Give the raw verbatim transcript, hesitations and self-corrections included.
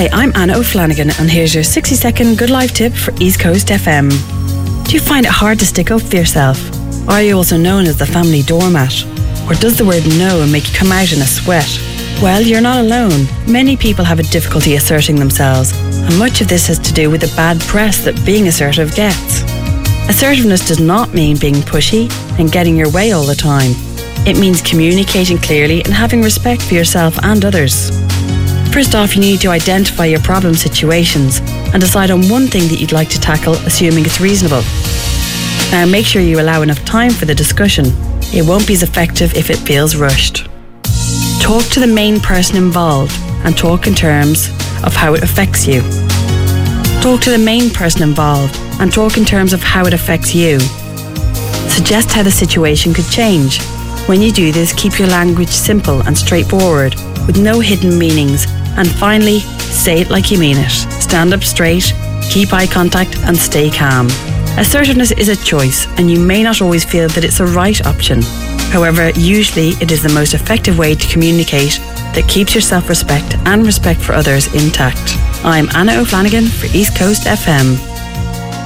Hi, I'm Anna O'Flanagan, and here's your sixty second Good Life tip for East Coast F M. Do you find it hard to stick up for yourself? Or are you also known as the family doormat? Or does the word no make you come out in a sweat? Well, you're not alone. Many people have a difficulty asserting themselves, and much of this has to do with the bad press that being assertive gets. Assertiveness does not mean being pushy and getting your way all the time. It means communicating clearly and having respect for yourself and others. First off, you need to identify your problem situations and decide on one thing that you'd like to tackle, assuming it's reasonable. Now, make sure you allow enough time for the discussion. It won't be as effective if it feels rushed. Talk to the main person involved and talk in terms of how it affects you. Talk to the main person involved and talk in terms of how it affects you. Suggest how the situation could change. When you do this, keep your language simple and straightforward, with no hidden meanings. And finally, say it like you mean it. Stand up straight, keep eye contact, and stay calm. Assertiveness is a choice, and you may not always feel that it's a right option. However, usually it is the most effective way to communicate that keeps your self-respect and respect for others intact. I'm Anna O'Flanagan for East Coast F M.